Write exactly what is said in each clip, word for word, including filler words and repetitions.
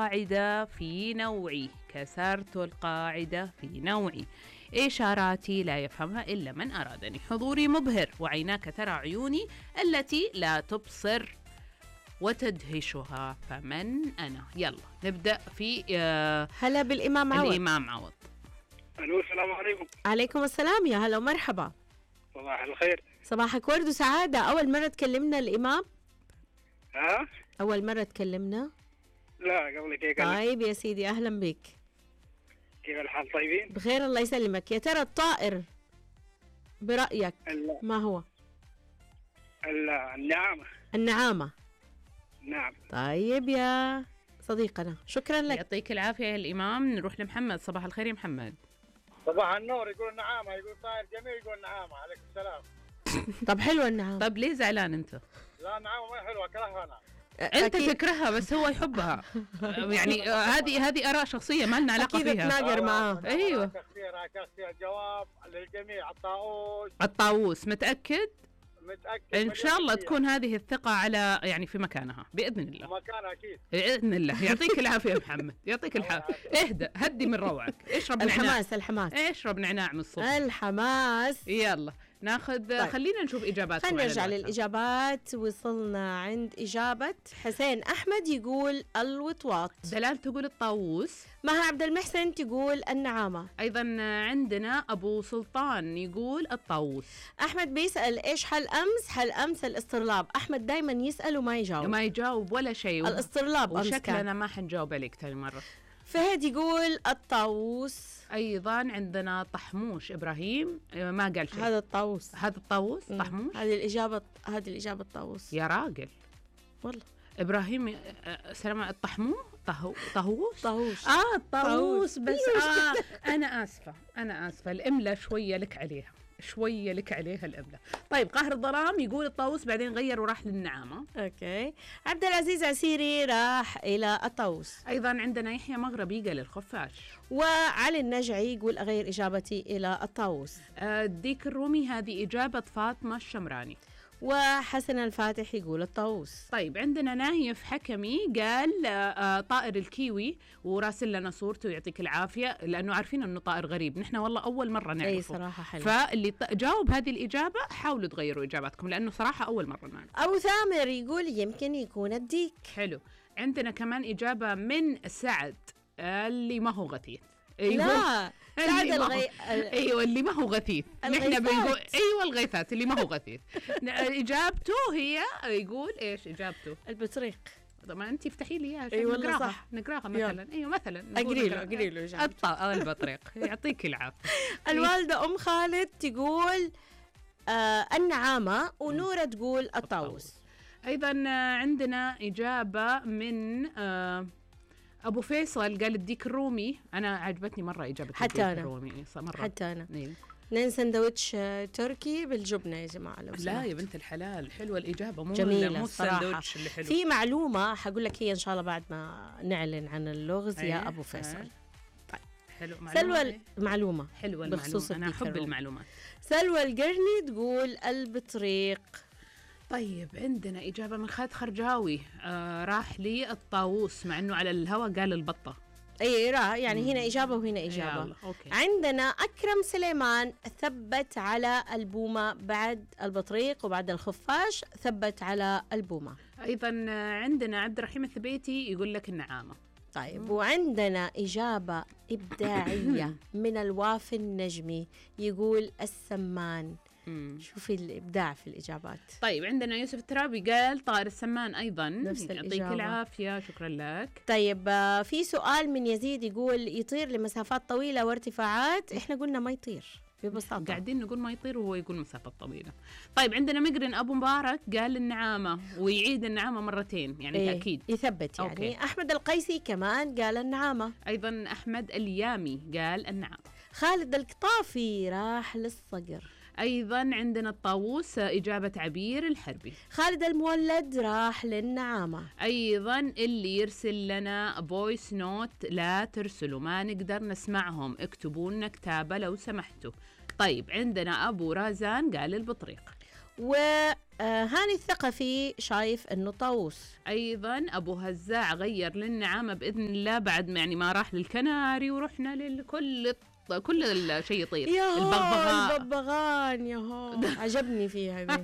القاعدة في نوعي، كسرت القاعدة في نوعي، إشاراتي لا يفهمها إلا من أرادني، حضوري مبهر، وعيناك ترى عيوني التي لا تبصر وتدهشها، فمن أنا؟ يلا نبدأ في آه هلا بالإمام عوض. الإمام عوض. ألو، السلام عليكم. عليكم السلام، يا هلا ومرحبا. صباح الخير. صباحك ورد وسعادة. أول مرة تكلمنا الإمام؟ ها؟ أول مرة تكلمنا؟ لا، قبلك هيك. طيب يا سيدي، أهلا بك. كيف الحال؟ طيبين؟ بخير الله يسلمك. يا ترى الطائر برأيك ال... ما هو؟ ال... النعامة. النعامة. نعم. طيب يا صديقنا، شكرا لك. يعطيك العافية يا الإمام. نروح لمحمد. صباح الخير يا محمد. صباح النور. يقول نعامة، يقول طائر جميل، يقول نعامة. عليكم السلام. طب حلوة النعامة. طب ليه زعلان أنت؟ لا، نعامة ما حلوة، أكرهها أنا. أنت تكرهها بس هو يحبها. يعني هذه هذه آراء شخصية ما لنا علاقة أكيد فيها. تناقر معاه. أيوة. الجواب للجميع. الطاووس. الطاووس. متأكد؟ متأكد إن شاء الله تكون هذه الثقة على يعني في مكانها بإذن الله. مكانها أكيد بإذن الله. يعطيك العافية يا محمد، يعطيك العافية. اهدأ، هدي من روعك. اشرب نعناع. الحماس الحماس اشرب نعناع من الصبح. الحماس. يلا ناخذ. طيب. خلينا نشوف إجاباتكم. خلينا نرجع للإجابات. وصلنا عند إجابة حسين أحمد، يقول الوطواط. دلال تقول الطاووس. مها عبد المحسن تقول النعامة. أيضا عندنا أبو سلطان يقول الطاووس. أحمد بيسأل إيش حل أمس؟ حل أمس الاسترلاب. أحمد دايما يسأل وما يجاوب. ما يجاوب ولا شيء. الاسترلاب. وشكلنا ما حنجاوب عليك ثاني مرة. فهد يقول الطاووس. أيضا عندنا طحموش إبراهيم ما قال شيء. هذا الطاووس. هذا الطاووس. طحموش. هذه الإجابة. هذه الإجابة الطاووس يا راجل والله. إبراهيم سلام. الطحمو طهو طهوش طاووس. آه الطاووس. بس آه أنا آسفة أنا آسفة الإملة شوية لك عليها، شوية لك عليها الإملة. طيب قاهر الظلام يقول الطاووس، بعدين غير وراح للنعامة. أوكي. عبد العزيز عسيري راح إلى الطاووس. أيضا عندنا يحيى مغربي قال الخفاش. وعلي النجعي يقول أغير إجابتي إلى الطاووس. آه الديك الرومي هذه إجابة فاطمة الشمراني. وحسن الفاتح يقول الطاووس. طيب عندنا نايف حكمي قال آه طائر الكيوي، وراسل لنا صورته يعطيك العافية، لأنه عارفين أنه طائر غريب، نحن والله أول مرة نعرفه. أي صراحة حلو. فاللي جاوب هذه الإجابة حاولوا تغيروا إجاباتكم، لأنه صراحة أول مرة نعرف. أبو ثامر يقول يمكن يكون الديك. حلو. عندنا كمان إجابة من سعد اللي ما هو غثيث. أيوة. لا سعد الغي... ايوه اللي ما هو غثيث. نحن بنقول ايوه الغيثات اللي ما هو غثيث. اجابته هي يقول ايش اجابته؟ البطريق. طبعا انت افتحي لي اياها. اي أيوة والله صح. نقراها مثلا. ايوه مثلا اقري له اقري له اجابته. البطريق. يعطيك العافيه. الوالده ام خالد تقول آه النعامه، ونوره تقول الطاووس. ايضا عندنا اجابه من آه أبو فيصل قال الديك الرومي. أنا عجبتني مرة إجابة حتى الديك أنا. الرومي مرة. حتى أنا. إيه. اثنين سندوتش تركي بالجبنة يا جماعة لو لا سمحت. يا بنت الحلال حلوة الإجابة، مو جميلة مو السندوتش اللي حلو. في معلومة حقول لك هي إن شاء الله بعد ما نعلن عن اللغز. أيه. يا أبو فيصل. أيه. طيب حلو. سلوى المعلومة حلوة بخصوص المعلومة. أنا أحب المعلومات. سلوى القرني تقول البطريق. طيب عندنا إجابة من خالد خرجاوي. آه راح لي الطاووس، مع إنه على الهواء قال البطة. اي را يعني مم. هنا إجابة وهنا إجابة. عندنا أكرم سليمان ثبت على البومة بعد البطريق، وبعد الخفاش ثبت على البومة. أيضا عندنا عبد الرحيم الثبيتي يقول لك النعامة. طيب وعندنا إجابة إبداعية من الوافي النجمي يقول السمان. مم. شوفي الإبداع في الإجابات. طيب عندنا يوسف الترابي قال طائر السمان أيضا. نفس يعطيك الإجابة. العافية، شكرا لك. طيب في سؤال من يزيد يقول يطير لمسافات طويلة وارتفاعات. إحنا قلنا ما يطير ببساطة. قاعدين نقول ما يطير وهو يقول مسافة طويلة. طيب عندنا مقرن أبو مبارك قال النعامة، ويعيد النعامة مرتين يعني إيه تأكيد يثبت يعني. أوكي. أحمد القيسي كمان قال النعامة. أيضا أحمد اليامي قال النعامة. خالد القطافي راح للصقر. أيضا عندنا الطاووس إجابة عبير الحربي. خالد المولد راح للنعامة. أيضا اللي يرسل لنا فويس نوت لا ترسلوا، ما نقدر نسمعهم، اكتبوا لنا كتابة لو سمحتوا. طيب عندنا أبو رازان قال البطريق. و آه هاني الثقفي شايف انه طاووس. ايضا ابو هزاع غير للنعامه باذن الله بعد ما يعني ما راح للكناري ورحنا لكل كل الشيء يطير. يا البغبغاء البغبغان يا هو عجبني فيها دي.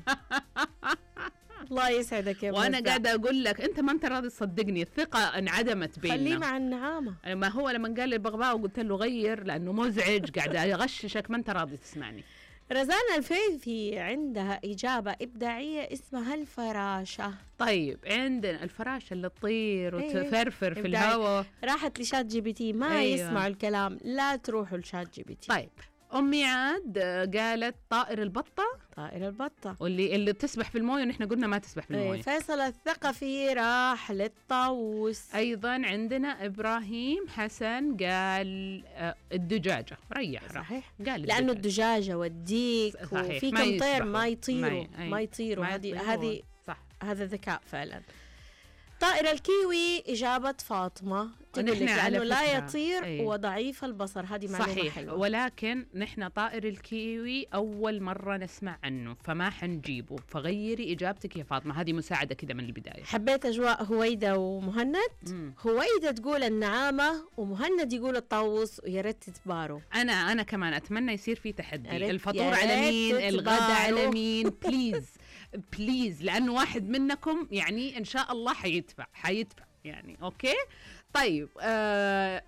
الله يسعدك يا ابو وانا هزاع. قاعده اقول لك انت ما انت راضي تصدقني، الثقه انعدمت بيننا. خليه مع النعامه. ما هو لما قال لي البغبغاء وقلت له غير لانه مزعج، قاعده اغششك ما انت راضي تسمعني. رزانة الفيفي عندها إجابة إبداعية اسمها الفراشة. طيب عندنا الفراشة اللي تطير أيه. وتفرفر في إبداعي. الهواء. راحت لشات جي بي تي، ما أيوة. يسمعوا الكلام، لا تروحوا لشات جي بي تي. طيب أمي عاد قالت طائر البطة، طائر البطة واللي اللي تسبح في المويه ونحن قلنا ما تسبح في المويه. أيه. فيصل الثقفي راح للطاووس. أيضا عندنا إبراهيم حسن قال آه الدجاجة، ريح صحيح، قال لأنه الدجاجة والديك وفي كم طير ما يطيروا ما, ما يطيروا. هذه هذه صح، هذا ذكاء فعلا. طائر الكيوي إجابة فاطمة، تقول لك لأنه لا يطير أيه. وضعيف البصر. هذه معلومة صحيح حلوة. ولكن نحن طائر الكيوي أول مرة نسمع عنه فما حنجيبه، فغيري إجابتك يا فاطمة، هذه مساعدة كده من البداية. حبيت أجواء هويدة ومهند. مم. هويدة تقول النعامة ومهند يقول الطاووس، ويا ريت تتباروا. أنا أنا كمان أتمنى يصير في تحدي، الفطور على مين، الغداء على مين، بليز بليز، لأنه واحد منكم يعني إن شاء الله حيدفع حيدفع يعني. أوكي طيب. آه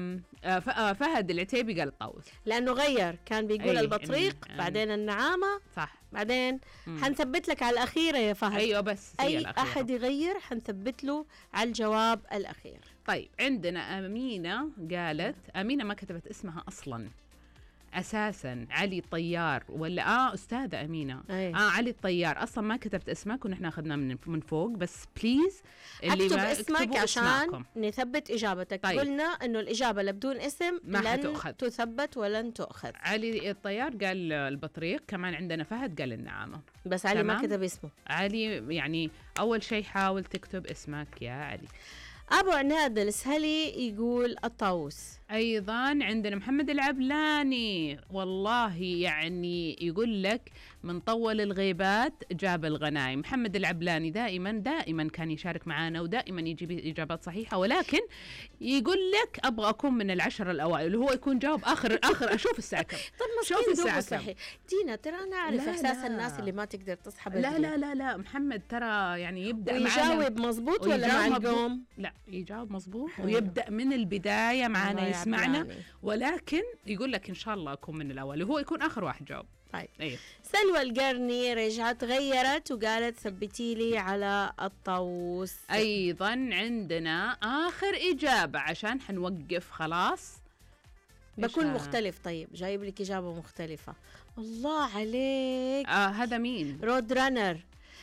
آه فهد العتيبي قال الطاووس لأنه غير، كان بيقول أيه البطريق أيه بعدين النعامة صح، بعدين مم. حنثبت لك على الأخيرة يا فهد. أيوة بس أي أحد يغير حنثبت له على الجواب الأخير. طيب عندنا أمينة قالت، أمينة ما كتبت اسمها أصلاً اساسا، علي الطيار ولا اه استاذه امينه أيه. اه علي الطيار، اصلا ما كتبت اسمك ونحن اخذناه من من فوق، بس بليز اللي اكتب اسمك عشان اسمعكم. نثبت اجابتك. طيب. قلنا انه الاجابه اللي بدون اسم ما لن حتؤخذ. تثبت ولن تؤخذ. علي الطيار قال البطريق، كمان عندنا فهد قال النعامه، بس علي تمام؟ ما كتب اسمه. علي يعني اول شيء حاول تكتب اسمك يا علي. أبو عناد السهلي يقول الطاووس. أيضا عندنا محمد العبلاني، والله يعني يقول لك من طول الغيبات جاب الغنايم. محمد العبلاني دائما دائما كان يشارك معنا ودائما يجيب إجابات صحيحة، ولكن يقول لك أبغى أكون من العشرة الأوائل، اللي هو يكون جاوب آخر آخر أشوف الساعة كم. طب شوف الساعة صحيح. دينا ترى أنا أعرف إحساس لا. الناس اللي ما تقدر تصحى بدري. لا لا لا لا محمد ترى يعني يبدأ ويجاوب مظبوط ولا مع القوم؟ لا يجاوب مظبوط ويبدأ من البداية معنا يسمعنا، ولكن يقول لك إن شاء الله أكون من الأول وهو يكون آخر واحد جاوب. طيب أيه. سلوى القرني رجعت غيرت وقالت ثبتي لي على الطاووس. أيضا عندنا آخر إجابة عشان حنوقف خلاص. بكون مختلف. طيب جايب لك إجابة مختلفة. الله عليك. آه هذا مين؟ رود رانر.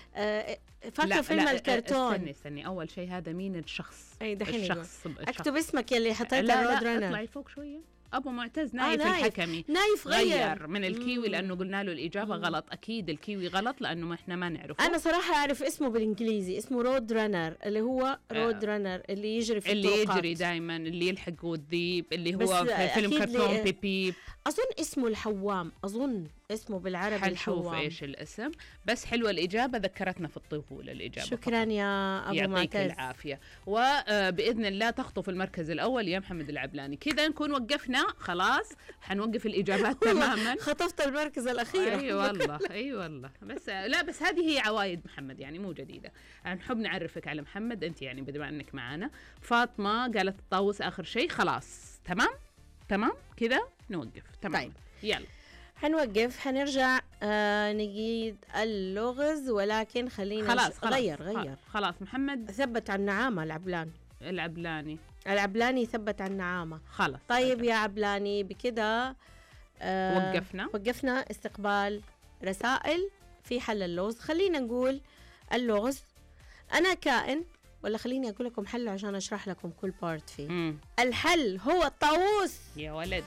آه فاكرة فيلم الكرتون. استني استني أول شيء هذا مين الشخص؟ أي دحين الشخص, الشخص أكتب اسمك يلي حطيته رود رانر. اطلعي فوق شوية. أبو معتز نايف, آه نايف الحكمي نايف غير. غير من الكيوي لأنه قلنا له الإجابة مم. غلط. أكيد الكيوي غلط لأنه ما إحنا ما نعرفه. أنا صراحة أعرف اسمه بالإنجليزي، اسمه رود رانر، اللي هو رود آه. رانر اللي يجري في اللي الطرقات. يجري دائما، اللي يلحق والذيب، اللي هو في فيلم كرتون بيبي. أظن اسمه الحوام، أظن اسمه بالعربي الحوام. حنشوف إيش الاسم، بس حلوة الإجابة ذكرتنا في الطفولة الإجابة. شكرا فقط. يا أبو يعطيك معتز. يعطيك العافية، وبإذن الله تخطف المركز الأول يا محمد العبلاني. كذا نكون وقفنا خلاص، حنوقف الإجابات تماما. خطفت المركز الأخير. أي والله أي والله. بس لا بس هذه هي عوايد محمد، يعني مو جديدة. نحب نعرفك على محمد أنت يعني بما أنك معنا. فاطمة قالت الطاووس آخر شيء. خلاص تمام تمام كذا نوقف. تمام طيب. يلا حنوقف، حنرجع آه نقيد اللغز، ولكن خلينا خلاص, خلاص غير غير خلاص. محمد ثبت على النعامة. العبلاني العبلاني العبلاني ثبت على النعامة. خلاص طيب يا عبلاني بكده آه وقفنا وقفنا استقبال رسائل في حل اللغز. خلينا نقول اللغز أنا كائن، ولا خليني أقول لكم حل عشان أشرح لكم كل بارت فيه. مم. الحل هو الطاووس يا ولد.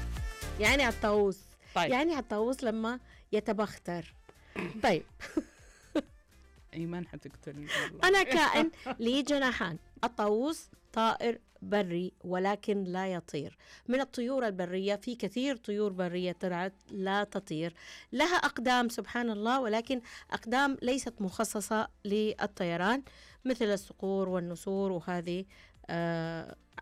يعني على الطاووس. طيب. يعني على الطاووس لما يتبختر. طيب إيمان حتقتلني. أنا كائن لي جناحان، أطوس طائر بري ولكن لا يطير. من الطيور البرية في كثير طيور برية لا تطير، لها أقدام سبحان الله، ولكن أقدام ليست مخصصة للطيران مثل الصقور والنسور، وهذه آه